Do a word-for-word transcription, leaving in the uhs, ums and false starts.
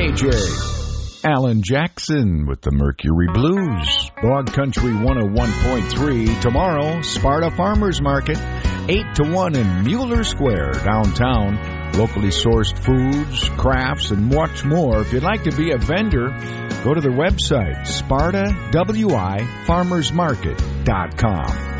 A J. Alan Jackson with the Mercury Blues. Bog Country one oh one point three. Tomorrow, Sparta Farmers Market, eight to one in Mueller Square, downtown. Locally sourced foods, crafts, and much more. If you'd like to be a vendor, go to their website, Sparta W I Farmers Market dot com.